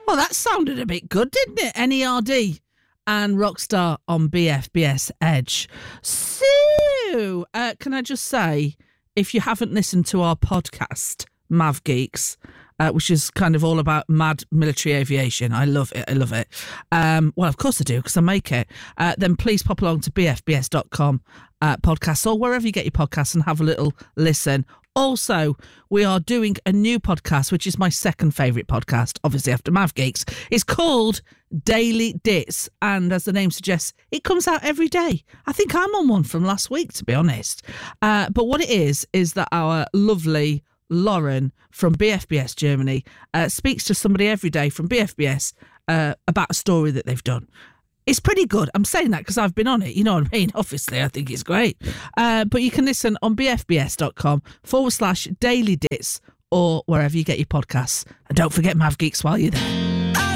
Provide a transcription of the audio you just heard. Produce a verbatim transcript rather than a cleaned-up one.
Well, that sounded a bit good, didn't it? N E R D and Rockstar on B F B S Edge. So, uh, can I just say, if you haven't listened to our podcast, Mav Geeks, uh, which is kind of all about mad military aviation, I love it, I love it. Um, well, of course I do, because I make it. Uh, then please pop along to b f b s dot com uh, podcasts or wherever you get your podcasts and have a little listen. Also, we are doing a new podcast, which is my second favourite podcast, obviously after Mav Geeks. It's called Daily Dits, and as the name suggests, it comes out every day. I think I'm on one from last week, to be honest. Uh, but what it is, is that our lovely Lauren from B F B S Germany uh, speaks to somebody every day from B F B S uh, about a story that they've done. It's pretty good. I'm saying that because I've been on it. You know what I mean? Obviously, I think it's great. Uh, but you can listen on bfbs.com forward slash daily dits or wherever you get your podcasts. And don't forget Mav Geeks while you're there.